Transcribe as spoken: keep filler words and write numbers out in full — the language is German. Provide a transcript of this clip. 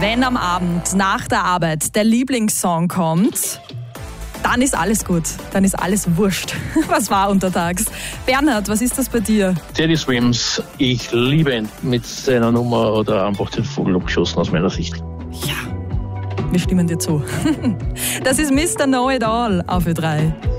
wenn am Abend nach der Arbeit der Lieblingssong kommt, dann ist alles gut, dann ist alles wurscht. Was war untertags? Bernhard, was ist das bei dir? Teddy Swims, ich liebe ihn mit seiner Nummer oder einfach den Vogel abgeschossen aus meiner Sicht. Ja, wir stimmen dir zu. Das ist Mister Know It All auf Ö drei.